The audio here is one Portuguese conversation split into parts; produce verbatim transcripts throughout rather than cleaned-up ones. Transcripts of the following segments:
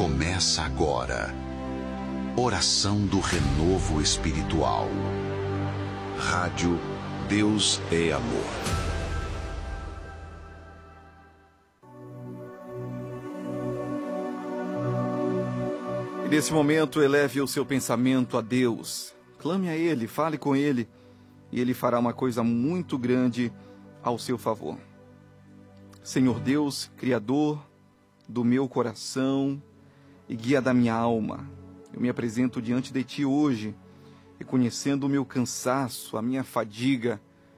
Começa agora. Oração do Renovo Espiritual. Rádio Deus é Amor. E nesse momento, eleve o seu pensamento a Deus. Clame a Ele, fale com Ele, e Ele fará uma coisa muito grande ao seu favor. Senhor Deus, Criador do meu coração e guia da minha alma, eu me apresento diante de Ti hoje, reconhecendo o meu cansaço, a minha fadiga.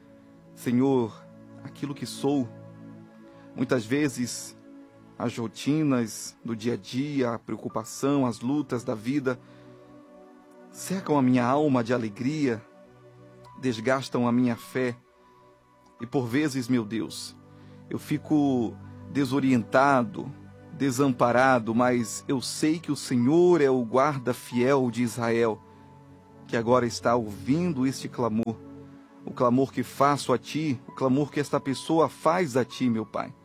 Senhor, aquilo que sou, muitas vezes as rotinas do dia a dia, a preocupação, as lutas da vida, cercam a minha alma de alegria, desgastam a minha fé, e por vezes, meu Deus, eu fico desorientado, desamparado, mas eu sei que o Senhor é o guarda fiel de Israel, que agora está ouvindo este clamor, o clamor que faço a Ti, o clamor que esta pessoa faz a Ti, meu Pai.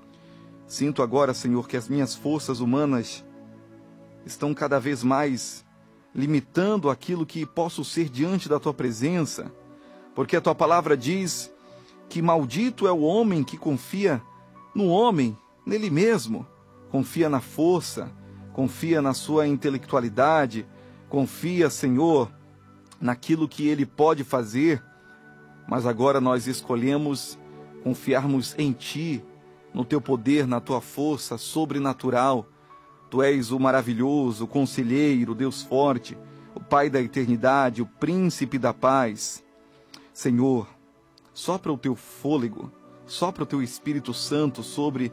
Sinto agora, Senhor, que as minhas forças humanas estão cada vez mais limitando aquilo que posso ser diante da Tua presença, porque a Tua palavra diz que maldito é o homem que confia no homem, nele mesmo, confia na força, confia na sua intelectualidade, confia, Senhor, naquilo que ele pode fazer, mas agora nós escolhemos confiarmos em Ti, no Teu poder, na Tua força sobrenatural. Tu és o maravilhoso, o conselheiro, o Deus forte, o Pai da eternidade, o príncipe da paz. Senhor, sopra o Teu fôlego, sopra o Teu Espírito Santo sobre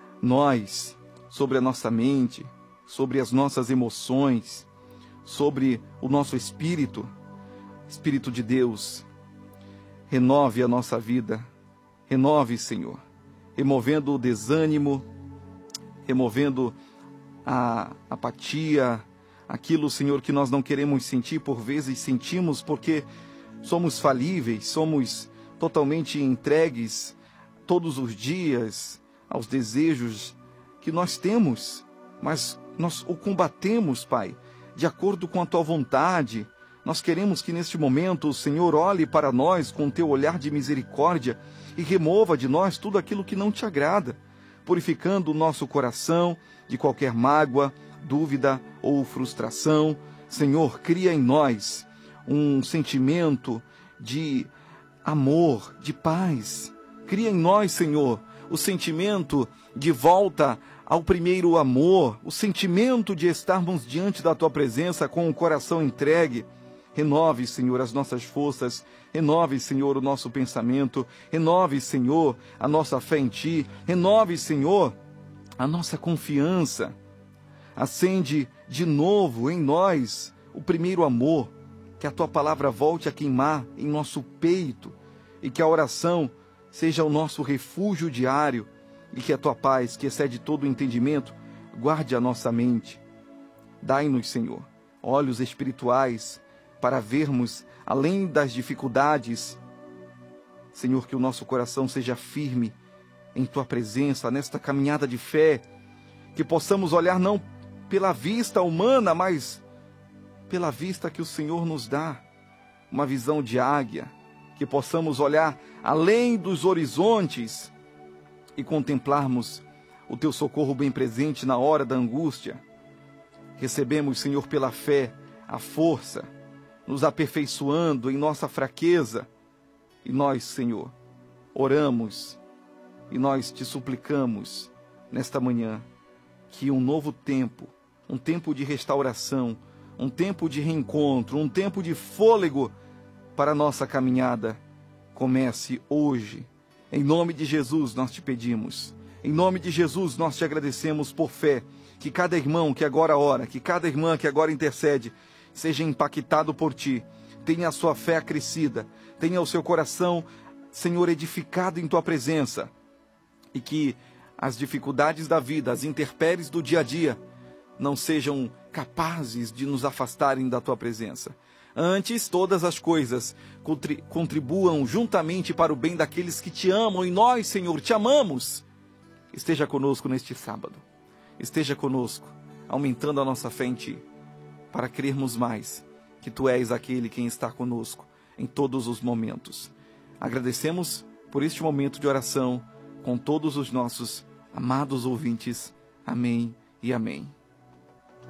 nós, sobre a nossa mente, sobre as nossas emoções, sobre o nosso espírito. Espírito de Deus, renove a nossa vida, renove, Senhor, removendo o desânimo, removendo a apatia, aquilo, Senhor, que nós não queremos sentir, por vezes sentimos porque somos falíveis, somos totalmente entregues todos os dias aos desejos que nós temos, mas nós o combatemos, Pai, de acordo com a Tua vontade. Nós queremos que neste momento o Senhor olhe para nós com o Teu olhar de misericórdia e remova de nós tudo aquilo que não Te agrada, purificando o nosso coração de qualquer mágoa, dúvida ou frustração. Senhor, cria em nós um sentimento de amor, de paz. Cria em nós, Senhor, o sentimento de volta ao primeiro amor, o sentimento de estarmos diante da Tua presença com o coração entregue. Renove, Senhor, as nossas forças, renove, Senhor, o nosso pensamento, renove, Senhor, a nossa fé em Ti, renove, Senhor, a nossa confiança. Acende de novo em nós o primeiro amor, que a Tua palavra volte a queimar em nosso peito e que a oração seja o nosso refúgio diário e que a Tua paz, que excede todo o entendimento, guarde a nossa mente. Dai-nos, Senhor, olhos espirituais para vermos além das dificuldades. Senhor, que o nosso coração seja firme em Tua presença, nesta caminhada de fé, que possamos olhar não pela vista humana, mas pela vista que o Senhor nos dá, uma visão de águia, que possamos olhar além dos horizontes e contemplarmos o Teu socorro bem presente na hora da angústia. Recebemos, Senhor, pela fé, a força, nos aperfeiçoando em nossa fraqueza. E nós, Senhor, oramos e nós Te suplicamos nesta manhã que um novo tempo, um tempo de restauração, um tempo de reencontro, um tempo de fôlego para a nossa caminhada comece hoje. Em nome de Jesus nós Te pedimos, em nome de Jesus nós Te agradecemos por fé, que cada irmão que agora ora, que cada irmã que agora intercede, seja impactado por Ti, tenha a sua fé acrescida, tenha o seu coração, Senhor, edificado em Tua presença, e que as dificuldades da vida, as intempéries do dia a dia, não sejam capazes de nos afastarem da Tua presença. Antes, todas as coisas contribuam juntamente para o bem daqueles que Te amam, e nós, Senhor, Te amamos. Esteja conosco neste sábado. Esteja conosco aumentando a nossa fé em Ti, para crermos mais que Tu és aquele quem está conosco em todos os momentos. Agradecemos por este momento de oração com todos os nossos amados ouvintes. Amém e amém.